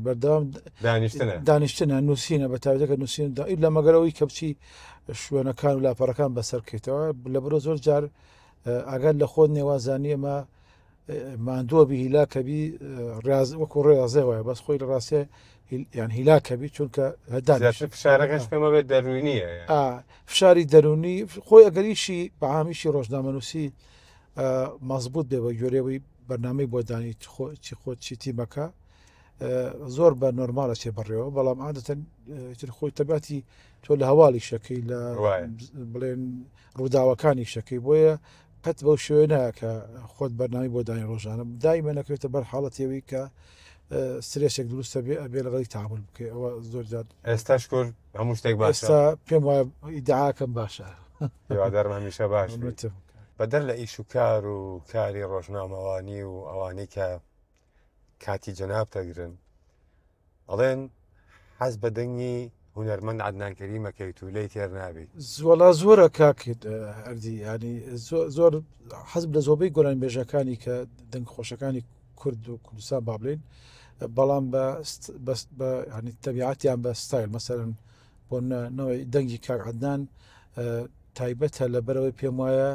بەردەوام دانیشتنە نووسینە بە تاوێتەکە نووسین لە مەگەرەوەی کەپچی شوێنەکان و لاپەڕەکان بەسەرکەیتەوە لە بەرۆ زۆر جار ئەگەر لە خۆت نێوازانی ئەمە ماندووە بی هیلاکەبی وەکو ڕێازێ وایە بەس خۆی لە ڕاستێ یان هیلاکەبی چونکە فشارەکەش پێمە بێت دەرونیە فشاری دەرونی خۆی ئەگەریشی بەعامیشی ڕۆژنامەنووسی مەزبوط بێ بە گوێرەوەی بەرنامەی بۆ دانی خۆت چی تیمەکە زۆر بە نۆرمالە چێ بڕێەوە بەڵام عادەتەن خۆی تەباتی تۆ لە هەواڵی شەکەی لە بڵێن ڕووداوەکانی شەکەی بۆیە قەت بەو شوێنە کە خۆت بەرنامی بۆ دانی ڕۆژانە دایمە نەکرێتە بەر حاڵەتەوەی کە سترێسێک دروستە بێ ئەبێ لەگەڵی تعامل بکە ئەوە زۆر جار ئێستاش کرد هەموو شتێک باشە ئێستا پێم وایە ئیدعاکەم باشە هیوادارم هەمیشە باش بەدەر لە ئیش و کار و کاری ڕۆژنامەوانی و ئەوانەی کە کاتی جەناب تەگرن ئەڵێن حەز بە دەنگی هونەرمەند عەدنان کەریمەکەیت و لێی تێر نابێت وەڵا زۆرە کاکت هەردی ینی زۆر حەزب لە زۆربەی گۆران بێژەکانی کە دەنگ خۆشەکانی کورد و کوردستان با بڵێن بەڵام بە ینی تەبیعەتیان بە ستایل مەسەرەن بۆ نەوەی دەنگی کاک عەدنان تایبەتە لە بەرەوەی پێم وایە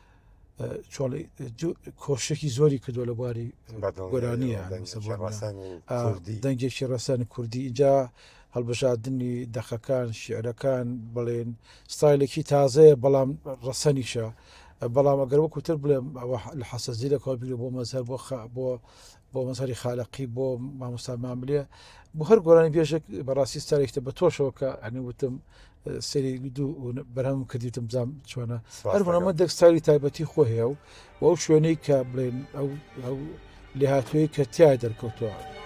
کۆشێکی زۆری کردووە لە بواری گۆرانیە دەنگێکی ڕەسەن کوردی اینجا هەڵبژاردننی دەخەکان شیعرەکان بڵێن ستایلێکی تازەیە بەڵام ڕەسەنیشە بەڵام ئەگەر وەکوتر بڵێم لە حەسەزی لە کۆبیرە بۆ مەزهەر بۆ مەزهەری خالەقی بۆ مامۆستا ماملێ بۆ هەر گۆرانی بێژێک بەڕاستی ستایلێکتە بە تۆشەوە کە ئەنی وتم سەری دوو بەرهەم کردیتم بزانام چۆنە هەرمە دەک ستایلی تایبەتی خۆ هەیە و ئەو شوێنەی کە بڵێن ئەو لێهاتووی کە تیای دەرکەوتووە